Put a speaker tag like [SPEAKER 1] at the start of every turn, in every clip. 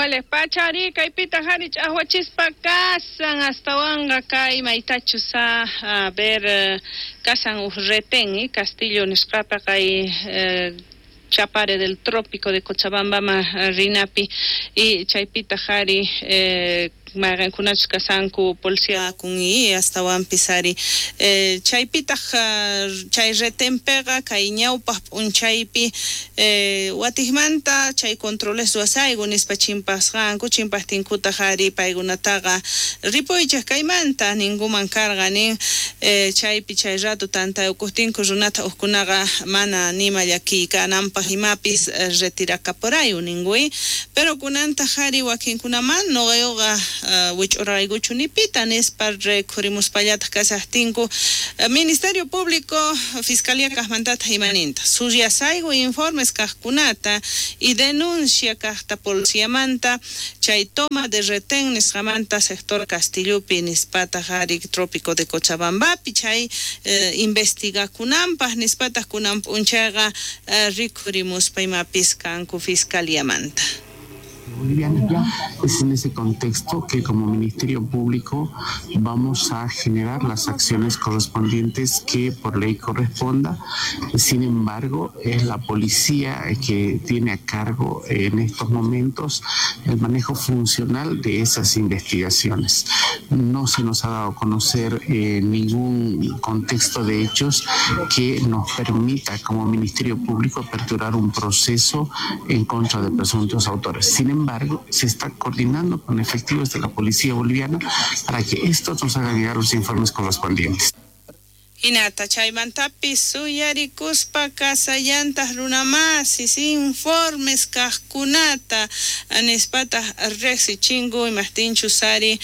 [SPEAKER 1] Wale pachari kaipita harich ahuachispa kasan hasta wanga kai maitachusa a ver kasan retén Castillo Niscapa kai Chapare del Trópico de Cochabamba Rinapi y Chaipita Hari Magan Kunachka Sanku Polsia Kungi hasta Wan Pisari Chaipita Chay Retempega Kaiñaupa un Chaipi Watihmanta Chay Controles Duasai Gunispa Chimpas Ganku Chimpas Tinkuta Hari Paigunataga Ripoicha Kaimanta Ninguman Karganin Chaipi Chay Rato Tanta Ukustin Kujunata Uskunaga Mana Nima Yaki Kanampa Himapis retiraka por ahí uningui pero kunanta hari wakin kunaman no yoga which oraigu chunipitan es par recurrimos payata casastinco Ministerio Público Fiscalía Casmantata Himaninta suya saigo informes kaskunata y denuncia kasta policía manta chay toma de retén nisramanta sector Castillupi nispata hari trópico de Cochabamba chay investiga kunampa nispata kunamp unchaga Ricurimos paima piscanco fiscalía manta.
[SPEAKER 2] Boliviana. Es en ese contexto que como Ministerio Público vamos a generar las acciones correspondientes que por ley corresponda. Sin embargo, es la policía que tiene a cargo en estos momentos el manejo funcional de esas investigaciones. No se nos ha dado a conocer ningún contexto de hechos que nos permita como Ministerio Público aperturar un proceso en contra de presuntos autores. Sin embargo, se está coordinando con efectivos de la policía boliviana para que estos nos hagan llegar los informes correspondientes.
[SPEAKER 1] Inata chaymantapi suyarikuspa kasayantas runamasis informes kaskunata anispata rexi chingu imastinchu sari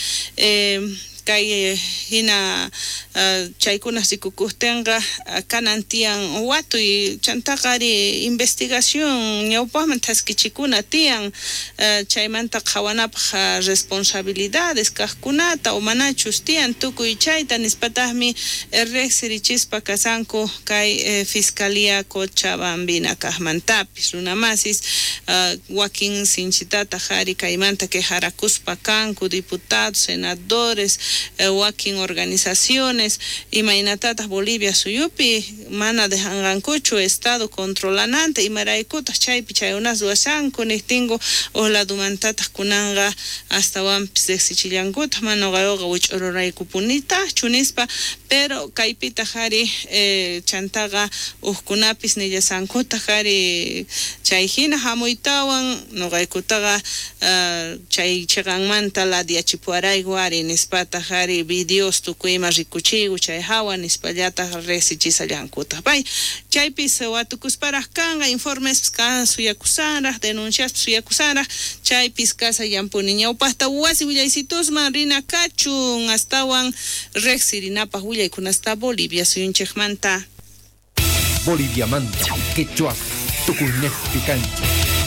[SPEAKER 1] kay hina chaykuna sikukustenga kanantian watu y chantakari investigación ñawpajman taskichikuna tian chaymanta qhawanapaq responsabilidades kaqkunata o manachus tian tukuy chayta nispataqmi reqsirichispa kasanku kay Fiscalía Cochabambina kaqmantapis runamasis wakin sinchitata qhari kaymanta qharakuspa kanku diputados, senadores wakin organizaciones y mainatatas Bolivia suyupi mana dejangankuchu estado controlanante y maraikutas chaypi chayunas duasanku nistingo o la dumantatas kunanga hasta wampis de sichillankutas mano gayoga wichororaykupunita chunispa pero kaipita hari chantaga uskunapis nillasankuta hari chayhina hamuytawan nogaykutaga chay cheganmanta la diachipuaraygu ari nispata hari videos tukuyma rikuchigu chay hawa nispallata resichisallankuta pay chaypis watukusparaj kanga informes kan suyakusaraj denuncias suyakusaraj chaypis kasa yampuni ñawpajta wasi willaysitusman rina kachun astawan rexirinapaj willaykunasta Bolivia suyunchejmanta
[SPEAKER 3] Bolivia manta quechua tukunejpi kancha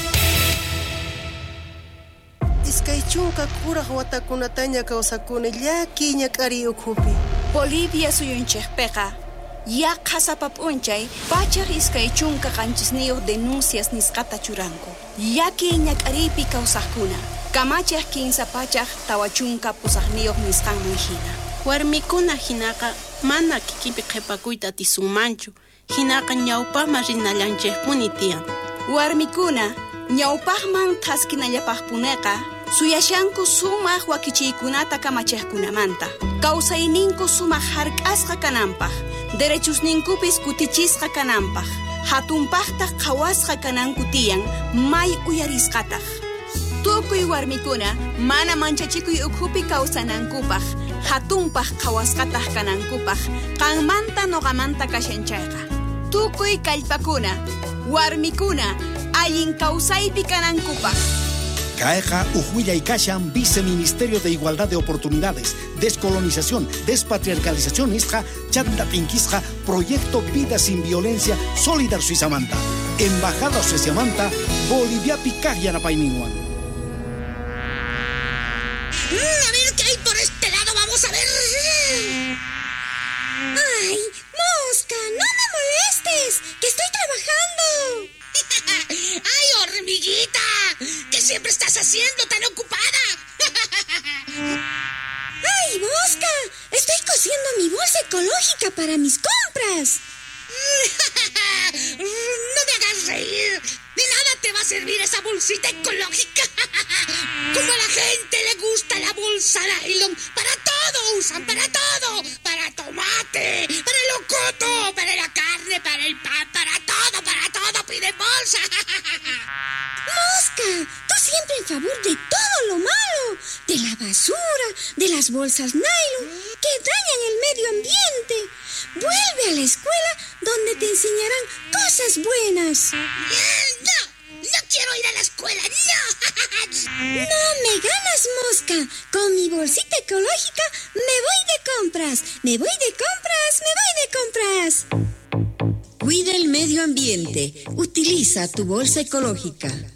[SPEAKER 4] Iskaychunka kuraq watakunataña kawsakuni llaki ñak'ari ukhupi
[SPEAKER 5] Bolivia suyunchejpeqa yaqa sapap'unchay pachaq iskaychunka qanchisniyuq denuncias nisqata churanku yaki ñak'ariypi kawsaqkuna kamachiq kinsa pachaq tawachunka pusaqniyuq nisqanman hina
[SPEAKER 6] warmikuna hinaqa mana kikipi qhipakuyta atisunmanchu hinaqa ñawpaqman rinallanchejpuni tiyan
[SPEAKER 5] warmikuna ñawpaqman thaskinallapaqpuneqa suyashanku sumaq wakichiykunata kamachejkunamanta kawsayninku sumaq hark'asqa kananpaq derechosninkupis kutichisqa kananpaq hatunpaqta qhawasqa kananku tiyan may uyarisqataq tukuy warmikuna mana manchachikuy ukhupi kawsanankupaq hatunpaq qhawasqataq kanankupaq qanmanta noqamanta kashanchayqa tukuy kallpakuna warmikuna allin kawsaypi kanankupaq
[SPEAKER 7] Caeja Ujuilla y Kashan, Viceministerio de Igualdad de Oportunidades, Descolonización, Despatriarcalización Isja, Chanta Pinquisja, Proyecto Vida Sin Violencia, Solidar Suizamanta, Embajada Suizamanta, Bolivia Picaya Napaininguan.
[SPEAKER 8] A ver qué hay por este lado, vamos a ver. ¡Ay, mosca! ¡No me molestes! ¡Que estoy trabajando! ¡Ay, hormiguita! ¡Que se siempre estás haciendo tan ocupada?
[SPEAKER 9] ¡Ay, Mosca! Estoy cosiendo mi bolsa ecológica para mis compras.
[SPEAKER 8] No me hagas reír. De nada te va a servir esa bolsita ecológica. Como a la gente le gusta la bolsa nylon. Para todo usan, para todo. Para tomate, para el locoto, para la carne, para el pan, para todo piden bolsa.
[SPEAKER 9] Mosca, tú siempre en favor de todo lo malo. De la basura, de las bolsas nylon, que dañan el medio ambiente. Vuelve a la escuela donde te enseñarán cosas buenas.
[SPEAKER 8] No quiero ir a la escuela, no.
[SPEAKER 9] No me ganas, Mosca. Con mi bolsita ecológica me voy de compras. Me voy de compras.
[SPEAKER 10] Cuida el medio ambiente. Utiliza tu bolsa ecológica.